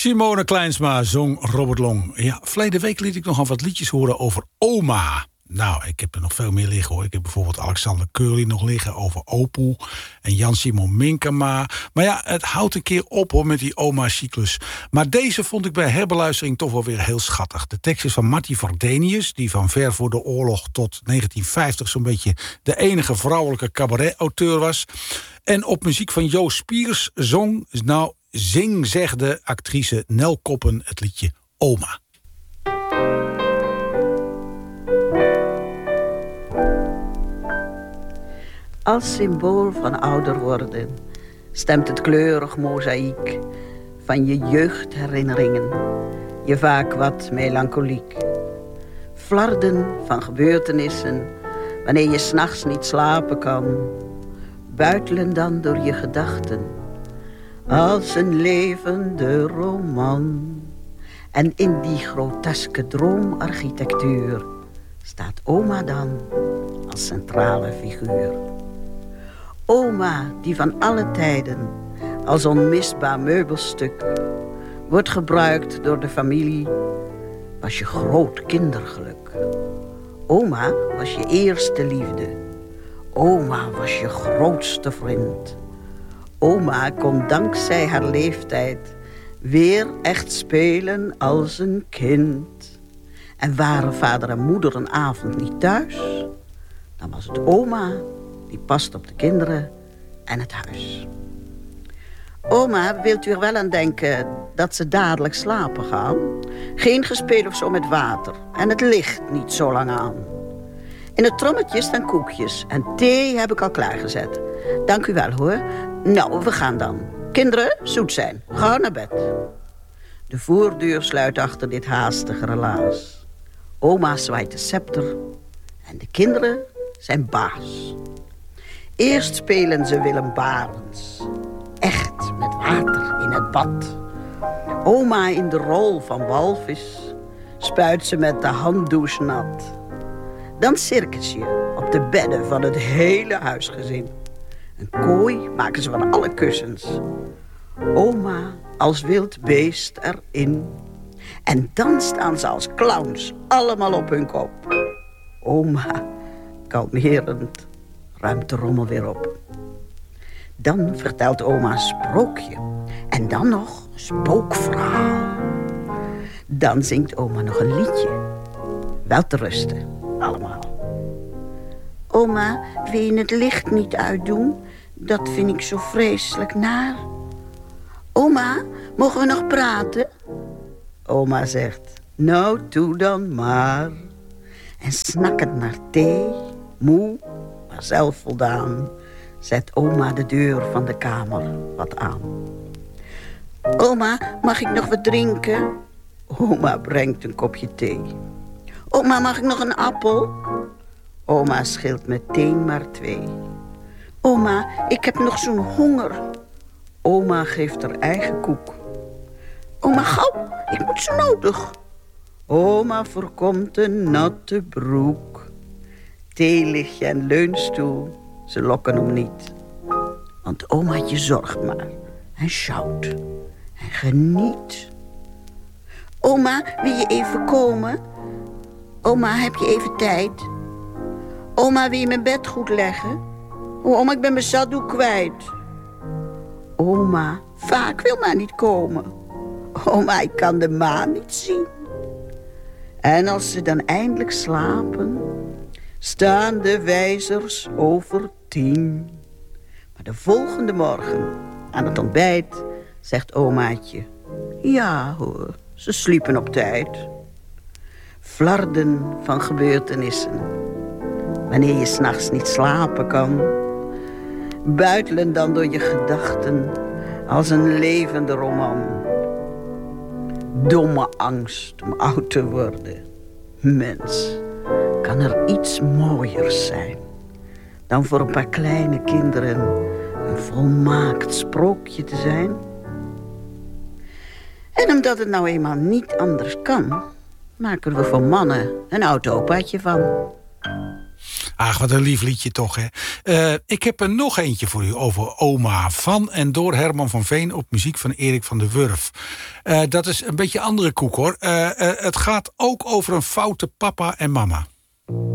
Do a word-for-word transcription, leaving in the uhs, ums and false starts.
Simone Kleinsma zong Robert Long. Ja, verleden week liet ik nogal wat liedjes horen over oma. Nou, ik heb er nog veel meer liggen hoor. Ik heb bijvoorbeeld Alexander Curly nog liggen over Opoe en Jan-Simon Minkema. Maar ja, het houdt een keer op hoor met die oma-cyclus. Maar deze vond ik bij herbeluistering toch wel weer heel schattig. De tekst is van Marty Vordenius, die van ver voor de oorlog tot negentien vijftig zo'n beetje de enige vrouwelijke cabaret-auteur was. En op muziek van Joost Spiers zong, nou, zing, zegde actrice Nel Koppen het liedje Oma. Als symbool van ouder worden stemt het kleurig mozaïek van je jeugdherinneringen je vaak wat melancholiek. Flarden van gebeurtenissen wanneer je 's nachts niet slapen kan, buitelen dan door je gedachten als een levende roman. En in die groteske droomarchitectuur staat oma dan als centrale figuur. Oma die van alle tijden als onmisbaar meubelstuk wordt gebruikt door de familie, was je groot kindergeluk. Oma was je eerste liefde. Oma was je grootste vriend. Oma kon dankzij haar leeftijd weer echt spelen als een kind. En waren vader en moeder een avond niet thuis, dan was het oma die past op de kinderen en het huis. Oma, wilt u er wel aan denken dat ze dadelijk slapen gaan? Geen gespeel of zo met water en het licht niet zo lang aan. In het trommetje staan koekjes en thee heb ik al klaargezet. Dank u wel hoor. Nou, we gaan dan. Kinderen, zoet zijn. Ga naar bed. De voordeur sluit achter dit haastige relaas. Oma zwaait de scepter en de kinderen zijn baas. Eerst spelen ze Willem Barends. Echt, met water in het bad. Oma in de rol van walvis spuit ze met de handdouche nat. Dan circusje op de bedden van het hele huisgezin. Een kooi maken ze van alle kussens. Oma als wild beest erin. En dan staan ze als clowns allemaal op hun kop. Oma, kalmerend, ruimt de rommel weer op. Dan vertelt oma een sprookje. En dan nog een spookverhaal. Dan zingt oma nog een liedje. Wel te rusten, allemaal. Oma, wil je het licht niet uitdoen? Dat vind ik zo vreselijk naar. Oma, mogen we nog praten? Oma zegt, nou, doe dan maar. En snakkend naar thee, moe, maar zelf voldaan, zet oma de deur van de kamer wat aan. Oma, mag ik nog wat drinken? Oma brengt een kopje thee. Oma, mag ik nog een appel? Oma scheelt meteen maar twee. Oma, ik heb nog zo'n honger. Oma geeft haar eigen koek. Oma, gauw, ik moet zo nodig. Oma voorkomt een natte broek. Theelichtje en leunstoel, ze lokken hem niet. Want omaatje zorgt maar en sjouwt en geniet. Oma, wil je even komen? Oma, heb je even tijd? Oma, wil je mijn bed goed leggen? Oh, oma, ik ben mijn zakdoek kwijt. Oma, vaak wil maar niet komen. Oma, ik kan de maan niet zien. En als ze dan eindelijk slapen, staan de wijzers over tien. Maar de volgende morgen, aan het ontbijt, zegt omaatje, ja hoor, ze sliepen op tijd. Flarden van gebeurtenissen, wanneer je 's nachts niet slapen kan, buitelen dan door je gedachten als een levende roman. Domme angst om oud te worden. Mens, kan er iets mooiers zijn dan voor een paar kleine kinderen een volmaakt sprookje te zijn? En omdat het nou eenmaal niet anders kan, maken we voor mannen een oud opaatje van. Ach, wat een lief liedje toch, hè. Uh, ik heb er nog eentje voor u over Oma. Van en door Herman van Veen op muziek van Erik van der Wurf. Uh, dat is een beetje andere koek, hoor. Uh, uh, het gaat ook over een foute papa en mama.